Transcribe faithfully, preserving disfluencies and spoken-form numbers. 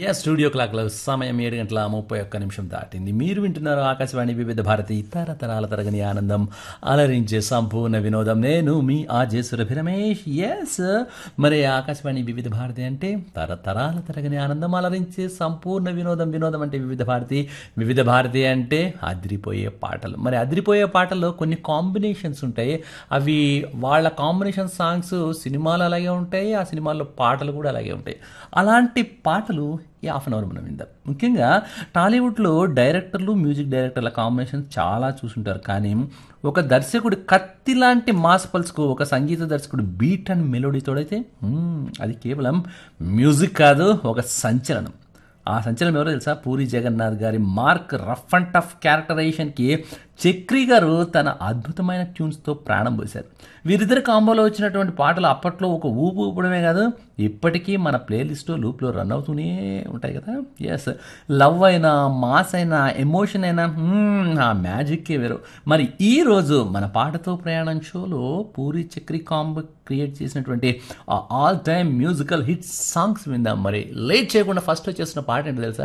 Yeah studio క్లాక్లో సమయం ఏడు గంటల ముప్పై ఒక్క నిమిషం దాటింది. మీరు వింటున్నారు ఆకాశవాణి వివిధ భారతి తరతరాల తరగని ఆనందం అలరించే సంపూర్ణ వినోదం. నేను మీ ఆర్జే సురభి రమేష్. ఎస్, మరి ఆకాశవాణి వివిధ భారతి అంటే తరతరాల తరగని ఆనందం అలరించే సంపూర్ణ వినోదం. వినోదం అంటే వివిధ భారతి, వివిధ భారతి అంటే అదిరిపోయే పాటలు. మరి అదిరిపోయే పాటల్లో కొన్ని కాంబినేషన్స్ ఉంటాయి. అవి వాళ్ళ కాంబినేషన్ సాంగ్స్ సినిమాలు అలాగే ఉంటాయి, ఆ సినిమాల్లో పాటలు కూడా అలాగే ఉంటాయి. అలాంటి పాటలు ఈ హాఫ్ అన్ అవర్ మనం విందాం. ముఖ్యంగా టాలీవుడ్లో డైరెక్టర్లు, మ్యూజిక్ డైరెక్టర్ల కాంబినేషన్ చాలా చూసుంటారు. కానీ ఒక దర్శకుడు కత్తి లాంటి మాస్ పల్స్కు ఒక సంగీత దర్శకుడు బీట్ అండ్ మెలోడీతోడైతే అది కేవలం మ్యూజిక్ కాదు, ఒక సంచలనం. ఆ సంచలనం ఎవరో తెలుసా? పూరి జగన్నాథ్ గారి mark rough and tough క్యారెక్టరైజేషన్కి Chakri గారు తన అద్భుతమైన ట్యూన్స్తో ప్రాణం పోశారు. వీరిద్దరి కాంబోలో వచ్చినటువంటి పాటలు అప్పట్లో ఒక ఊపు ఊపడమే కాదు, ఇప్పటికీ మన ప్లేలిస్ట్లో లూప్లో రన్ అవుతూనే ఉంటాయి కదా. ఎస్, లవ్ అయినా, మాస్ అయినా, ఎమోషన్ అయినా ఆ మ్యాజిక్కే వేరు. మరి ఈరోజు మన పాటతో ప్రయాణం షోలో పూరి చక్రి కాంబో క్రియేట్ చేసినటువంటి ఆ all time musical hit songs విందాం. మరి లేట్ చేయకుండా ఫస్ట్ వచ్చేసిన పాట ఏంటో తెలుసా?